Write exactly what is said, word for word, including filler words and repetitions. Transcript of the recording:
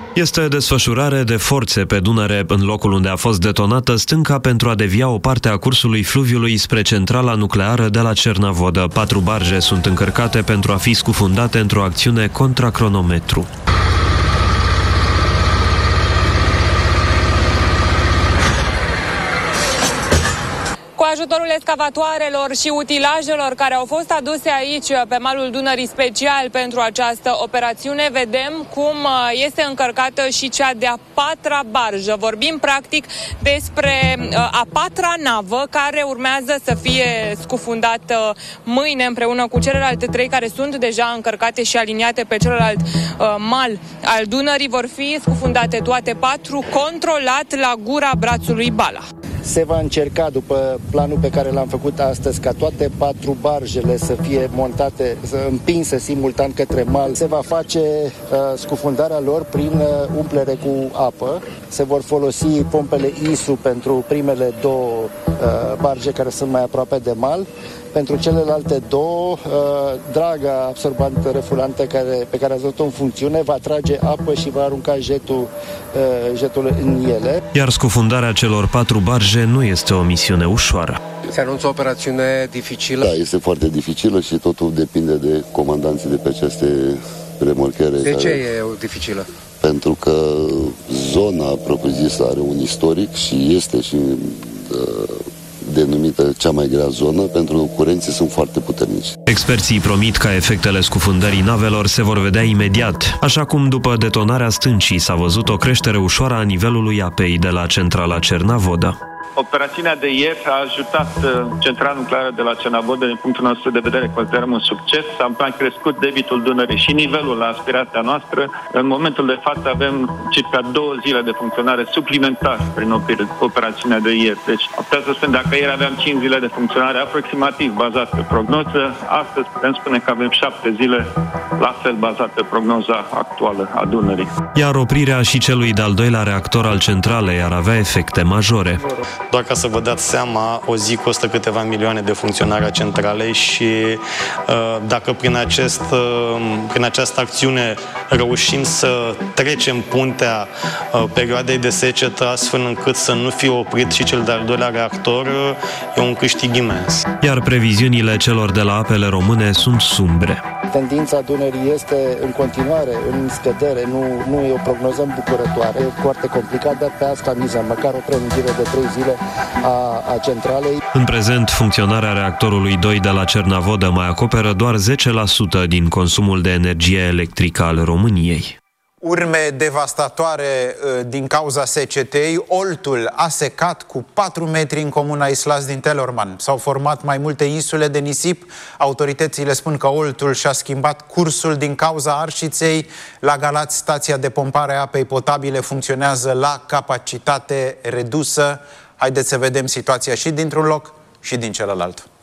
Este desfășurare de forțe pe Dunăre, în locul unde a fost detonată stânca, pentru a devia o parte a cursului fluviului spre centrala nucleară de la Cernavodă. Patru barje sunt încărcate pentru a fi scufundate într-o acțiune contra cronometru. Cu ajutorul excavatoarelor și utilajelor care au fost aduse aici pe malul Dunării special pentru această operațiune, vedem cum este încărcată și cea de-a patra barjă. Vorbim practic despre a patra navă care urmează să fie scufundată mâine împreună cu celelalte trei care sunt deja încărcate și aliniate pe celălalt mal al Dunării. Vor fi scufundate toate patru, controlat la gura brațului Bala. Se va încerca, după planul pe care l-am făcut astăzi, ca toate patru barjele să fie montate, să împinse simultan către mal. Se va face uh, scufundarea lor prin uh, umplere cu apă. Se vor folosi pompele I S U pentru primele două uh, barje care sunt mai aproape de mal. Pentru celelalte două, uh, draga absorbantă refulantă care, pe care ați văzut-o în funcțiune va trage apă și va arunca jetul, uh, jetul în ele. Iar scufundarea celor patru barje nu este o misiune ușoară. Se anunță o operațiune dificilă? Da, este foarte dificilă și totul depinde de comandanții de pe aceste remorchere. De ce care... e dificilă? Pentru că zona propriu-zisă are un istoric și este și uh, denumită cea mai grea zonă, pentru că curenții sunt foarte puternici. Experții promit că efectele scufundării navelor se vor vedea imediat, așa cum după detonarea stâncii s-a văzut o creștere ușoară a nivelului apei de la centrala Cernavodă. Operațiunea de ieri a ajutat centrala nucleară de la Cernavodă, din punctul nostru de vedere, considerăm un succes. Am mai crescut debitul Dunării și nivelul la aspirația noastră. În momentul de față avem circa două zile de funcționare suplimentar prin operațiunea de ieri. Deci, putem să spun, dacă ieri aveam cinci zile de funcționare aproximativ bazat pe prognoză, astăzi putem spune că avem șapte zile la fel bazat pe prognoza actuală a Dunării. Iar oprirea și celui de-al doilea reactor al centralei ar avea efecte majore. Doar ca să vă dați seama, o zi costă câteva milioane de funcționare a centralei și dacă prin, acest, prin această acțiune reușim să trecem puntea perioadei de secetă astfel încât să nu fie oprit și cel de-al doilea reactor, e un câștig imens. Iar previziunile celor de la apele române sunt sumbre. Tendința Dunării este în continuare în scădere, nu, nu e o prognoză îmbucurătoare, e foarte complicat, dar pe asta mizăm, măcar o prelungire de trei zile a, a centralei. În prezent, funcționarea reactorului doi de la Cernavodă mai acoperă doar zece la sută din consumul de energie electrică al României. Urme devastatoare din cauza secetei. Oltul a secat cu patru metri în comuna Islas din Telorman. S-au format mai multe insule de nisip. Autoritățile spun că Oltul și-a schimbat cursul din cauza arșiței. La Galați, stația de pompare a apei potabile funcționează la capacitate redusă. Haideți să vedem situația și dintr-un loc și din celălalt.